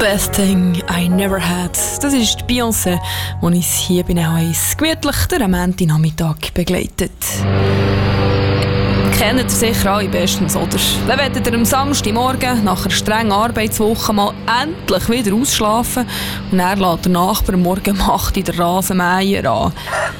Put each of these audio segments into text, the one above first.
Best Thing I Never Had. Das ist die Beyoncé, die uns hier bei Neues gemütlich den Nachmittag begleitet. Kennt ihr sicher alle bestens, oder? Dann wollt ihr am Samstagmorgen nach einer strengen Arbeitswoche mal endlich wieder ausschlafen und dann lässt der Nachbar morgen um 8 Uhr den Rasenmäher an.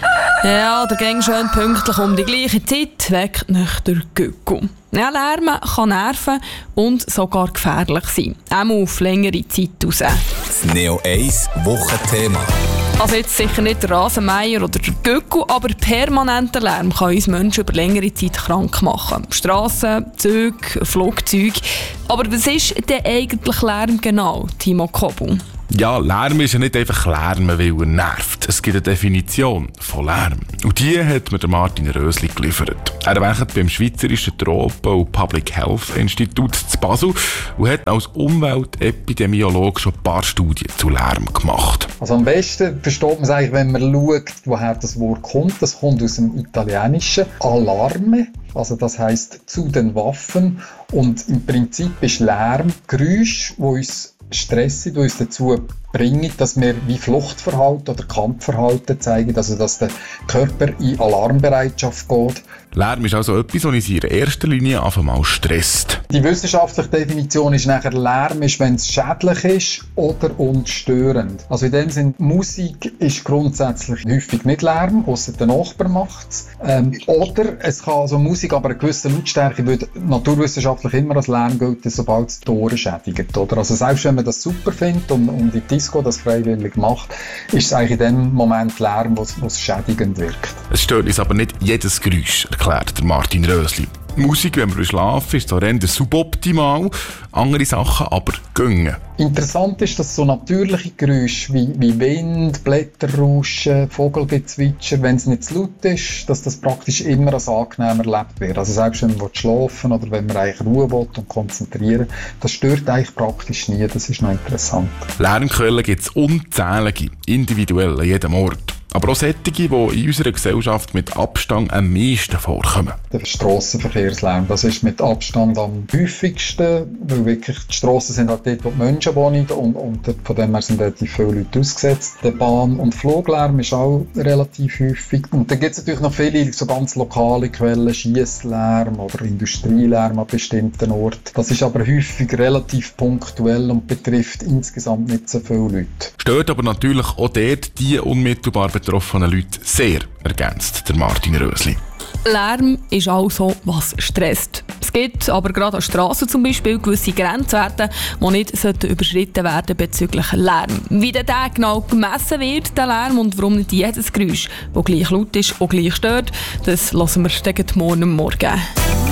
Ja, der ging schön pünktlich um die gleiche Zeit, weckt nicht der Gückel. Ja, Lärm kann nerven und sogar gefährlich sein. Auch auf längere Zeit raus. Das Neo 1 Wochenthema. Also jetzt sicher nicht der Rasenmäher oder der Gückel, aber permanenter Lärm kann uns Menschen über längere Zeit krank machen. Strassen, Züge, Flugzeuge. Aber was ist denn eigentlich Lärm genau, Timo Kobu? Ja, Lärm ist ja nicht einfach Lärm, weil er nervt. Es gibt eine Definition von Lärm. Und die hat mir der Martin Rösli geliefert. Er arbeitet beim Schweizerischen Tropen- und Public Health Institut zu Basel und hat als Umweltepidemiologe schon ein paar Studien zu Lärm gemacht. Also am besten versteht man es eigentlich, wenn man schaut, woher das Wort kommt. Das kommt aus dem Italienischen Alarme. Also das heisst zu den Waffen. Und im Prinzip ist Lärm Geräusch, wo uns stressen, die uns dazu bringen, dass wir wie Fluchtverhalten oder Kampfverhalten zeigen, also dass der Körper in Alarmbereitschaft geht. Lärm ist also etwas, was uns in erster Linie einfach mal stresst. Die wissenschaftliche Definition ist nachher, Lärm ist, wenn es schädlich ist oder und störend. Also in dem Sinne, Musik ist grundsätzlich häufig nicht Lärm, ausser der Nachbar macht es. Oder es kann also Musik, aber eine gewisse Lautstärke würde naturwissenschaftlich immer als Lärm gelten, sobald es die Ohren schädigt. Oder? Also selbst wenn man das super findet und die Disco das freiwillig macht, ist es eigentlich in dem Moment Lärm, wo es schädigend wirkt. Es stört uns aber nicht jedes Geräusch, erklärt der Martin Rösli. Musik, wenn wir schlafen, ist zwar eher suboptimal, andere Sachen aber gehen. Interessant ist, dass so natürliche Geräusche wie Wind, Blätterrauschen, Vogelgezwitscher, wenn es nicht zu laut ist, dass das praktisch immer als angenehm erlebt wird. Also selbst wenn man schlafen will oder wenn man eigentlich Ruhe will und konzentrieren, das stört eigentlich praktisch nie. Das ist noch interessant. Lärmquellen gibt es unzählige, individuell an jedem Ort. Aber auch solche, die in unserer Gesellschaft mit Abstand am meisten vorkommen. Der Strassenverkehrslärm, das ist mit Abstand am häufigsten, weil wirklich die Strassen sind halt dort, wo die Menschen wohnen und von dem her sind relativ viele Leute ausgesetzt. Der Bahn- und Fluglärm ist auch relativ häufig. Und dann gibt es natürlich noch viele so ganz lokale Quellen, Schiesslärm oder Industrielärm an bestimmten Orten. Das ist aber häufig relativ punktuell und betrifft insgesamt nicht so viele Leute. Stört aber natürlich auch dort die unmittelbar betroffenen Leute sehr, ergänzt der Martin Rösli. Lärm ist also, was stresst. Es gibt aber gerade an Strassen zum Beispiel gewisse Grenzwerte, die nicht überschritten werden bezüglich Lärm. Wie der genau gemessen wird, der Lärm, und warum nicht jedes Geräusch, das gleich laut ist, auch gleich stört, das hören wir morgen.